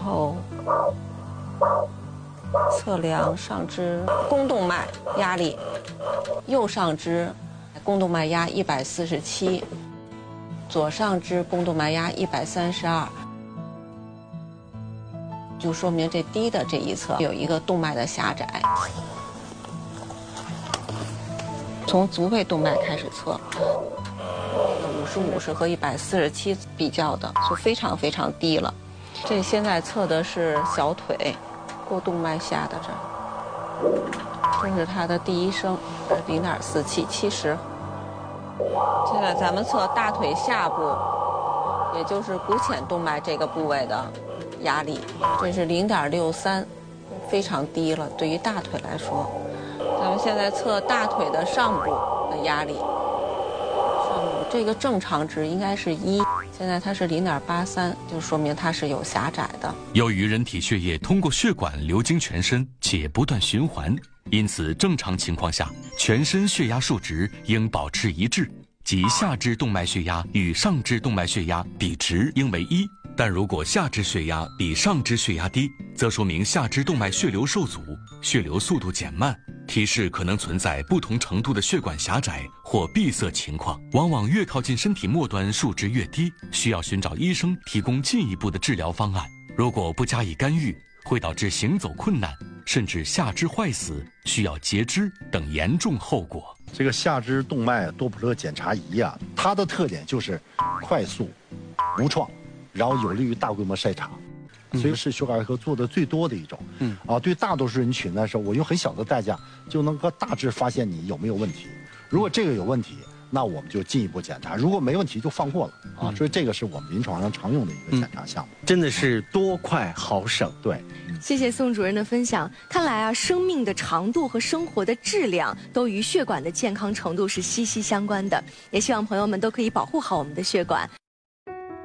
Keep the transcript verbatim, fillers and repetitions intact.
后测量上肢肱动脉压力，右上肢肱动脉压一百四十七，左上肢肱动脉压一百三十二，就说明这低的这一侧有一个动脉的狭窄。从足背动脉开始测，五十五是和一百四十七比较的，就非常非常低了。这现在测的是小腿过动脉下的这儿，这是它的第一升，零点四七，七十。现在咱们测大腿下部，也就是股浅动脉这个部位的压力，这是零点六三，非常低了，对于大腿来说。咱们现在测大腿的上部的压力，上部这个正常值应该是一，现在它是零点八三，就说明它是有狭窄的。 由于人体血液通过血管流经全身且不断循环，因此正常情况下，全身血压数值应保持一致，即下肢动脉血压与上肢动脉血压比值应为一。但如果下肢血压比上肢血压低，则说明下肢动脉血流受阻，血流速度减慢，提示可能存在不同程度的血管狭窄或闭塞情况。往往越靠近身体末端数值越低，需要寻找医生提供进一步的治疗方案。如果不加以干预，会导致行走困难，甚至下肢坏死，需要截肢等严重后果。 这个下肢动脉多普勒检查仪啊，它的特点就是快速、无创，然后有利于大规模筛查，所以是血管外科做的最多的一种。嗯啊，对大多数人群来说，我用很小的代价就能够大致发现你有没有问题。如果这个有问题，那我们就进一步检查；如果没问题，就放过了啊。所以这个是我们临床上常用的一个检查项目。 嗯、真的是多快好省。 对。 谢谢宋主任的分享。看来啊，生命的长度和生活的质量都与血管的健康程度是息息相关的。也希望朋友们都可以保护好我们的血管。